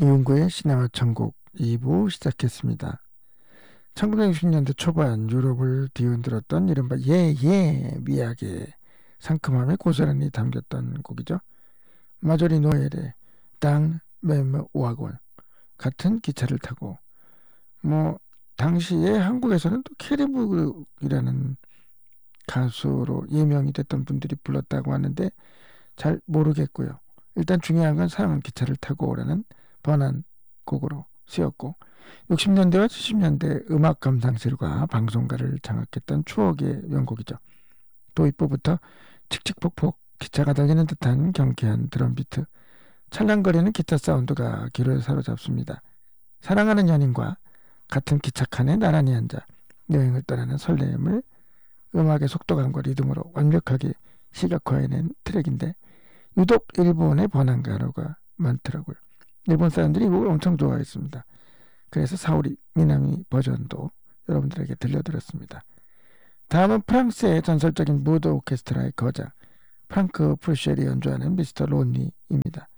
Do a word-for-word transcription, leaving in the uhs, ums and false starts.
이윤구의 시네마 천국 이 부 시작했습니다. 천구백육십 년대 초반 유럽을 뒤흔들었던 이른바 예예 미학의 상큼함의 고스란히 담겼던 곡이죠. 마조리 노엘의 당 맴 와곤 같은 기차를 타고, 뭐 당시에 한국에서는 또 캐리북이라는 가수로 예명이 됐던 분들이 불렀다고 하는데 잘 모르겠고요. 일단 중요한 건 사랑은 기차를 타고라는 번안 곡으로 쓰였고, 육십 년대와 칠십 년대 음악 감상실과 방송가를 장악했던 추억의 명곡이죠. 도입부부터 칙칙폭폭 기차가 달리는 듯한 경쾌한 드럼비트, 찰랑거리는 기타 사운드가 귀를 사로잡습니다. 사랑하는 연인과 같은 기차칸에 나란히 앉아 여행을 떠나는 설렘을 음악의 속도감과 리듬으로 완벽하게 시각화해낸 트랙인데, 유독 일본의 번안가로가 많더라고요. 일본 사람들이 이 곡을 엄청 좋아했습니다. 그래서 사오리 미나미 버전도 여러분들에게 들려드렸습니다. 다음은 프랑스의 전설적인 무드 오케스트라의 거장 프랑크 프루쉘이 연주하는 미스터 론리입니다.